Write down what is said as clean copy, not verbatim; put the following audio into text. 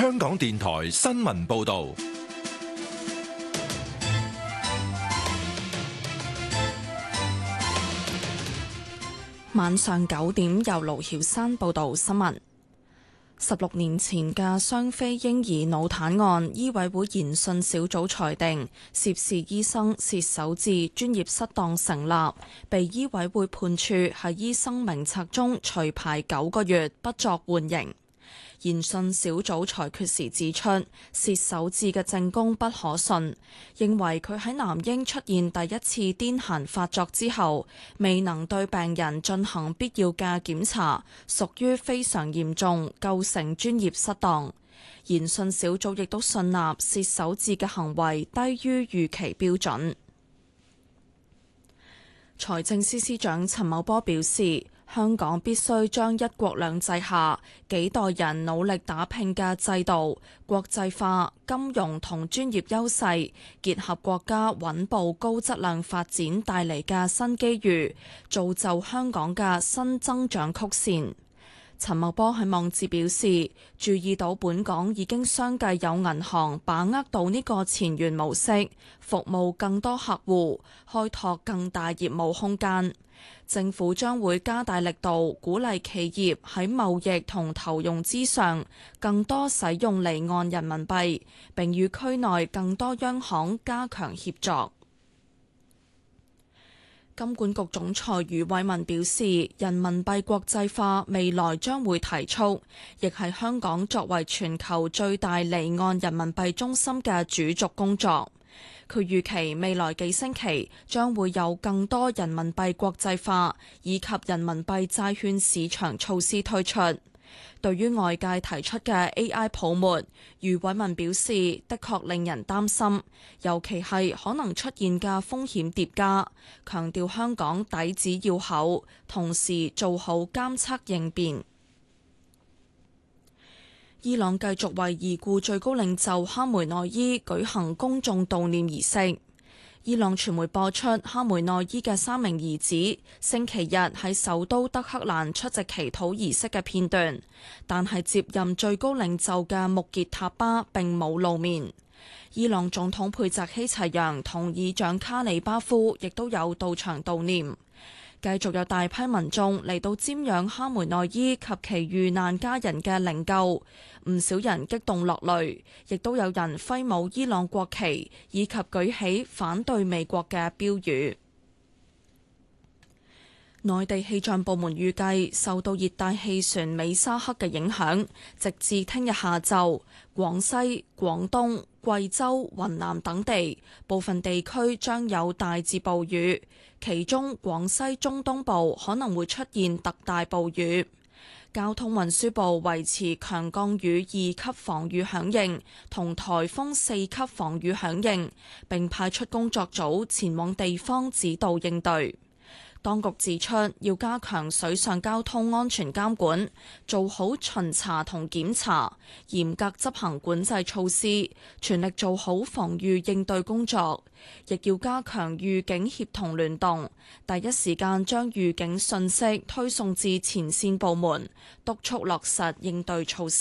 香港電台新聞報道。 晚上9點，由盧曉珊報道新聞。16年前嘅雙非嬰兒腦癱案，醫委會研訊小組裁定涉事醫生薛守志專業失當成立，被醫委會判處喺醫生名冊中除牌9個月，不作緩刑。研訊小組裁決時指出，薛守志嘅證供不可信，認為佢喺男嬰出現第一次癲癇發作之後，未能對病人進行必要嘅檢查，屬於非常嚴重，構成專業失當。研訊小組亦都信納薛守志嘅行為低於預期標準。財政司司長陳茂波表示，香港必須將一國兩制下幾代人努力打拼嘅制度、國際化、金融同專業優勢，結合國家穩步高質量發展帶嚟嘅新機遇，造就香港嘅新增長曲線。陳茂波喺網誌表示，注意到本港已經相繼有銀行把握到呢個前沿模式，服務更多客戶，開拓更大業務空間。政府將會加大力度，鼓勵企業喺貿易同投融資上更多使用離岸人民幣，並與區內更多央行加強協作。金管局總裁余偉文表示，人民幣國際化未來將會提速，亦係香港作為全球最大離岸人民幣中心嘅主軸工作。佢預期未來幾星期將會有更多人民幣國際化以及人民幣債券市場措施推出。對於外界提出嘅 AI 泡沫，余偉文表示，的確令人擔心，尤其係可能出現嘅風險疊加，強調香港底子要厚，同時做好監測應變。伊朗繼續為已故最高領袖哈梅內伊舉行公眾悼念儀式。伊朗傳媒播出哈梅內伊嘅3名兒子星期日喺首都德黑蘭出席祈禱儀式嘅片段，但係接任最高領袖嘅穆傑塔巴並冇露面。伊朗總統佩澤希齊揚同議長卡里巴夫亦都有到場悼念。繼續有大批民眾嚟到瞻仰哈梅內伊及其遇難家人嘅靈柩，唔少人激動落淚，亦都有人揮舞伊朗國旗以及舉起反對美國嘅標語。內地氣象部門預計，受到熱帶氣旋美沙克嘅影響，直至聽日下晝，廣西、廣東、貴州、雲南等地部分地區將有大至暴雨，其中廣西中東部可能會出現特大暴雨。交通運輸部維持強降雨2級防禦響應同颱風4級防禦響應，並派出工作組前往地方指導應對。當局指出，要加強水上交通安全監管，做好巡查同檢查，嚴格執行管制措施，全力做好防禦應對工作，亦要加強預警協同聯動，第一時間將預警信息推送至前線部門，督促落實應對措施。